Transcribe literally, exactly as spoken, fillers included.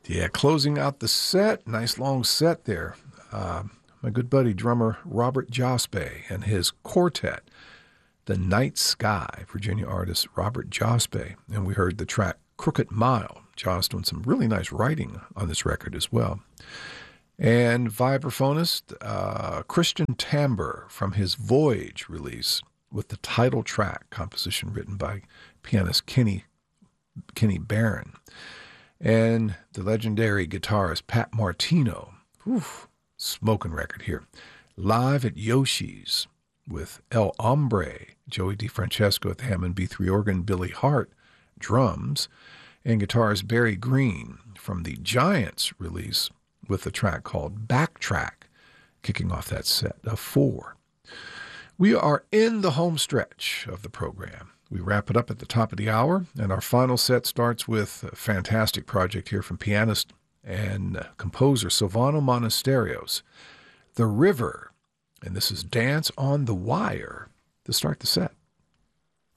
Yeah, closing out the set, nice long set there. Uh, my good buddy drummer Robert Jospe and his quartet, The Night Sky, Virginia artist Robert Jospe. And we heard the track Crooked Mile. Joss doing some really nice writing on this record as well. And vibraphonist uh, Christian Tamber from his Voyage release with the title track, composition written by pianist Kenny, Kenny Barron. And the legendary guitarist Pat Martino. Oof, smoking record here. Live at Yoshi's with El Hombre, Joey DeFrancesco at the Hammond B three organ, Billy Hart, drums, and guitarist Barry Green from the Giants release with the track called Backtrack, kicking off that set of four. We are in the home stretch of the program. We wrap it up at the top of the hour, and our final set starts with a fantastic project here from pianist and composer Silvano Monasterios, The River, and this is Dance on the Wire to start the set.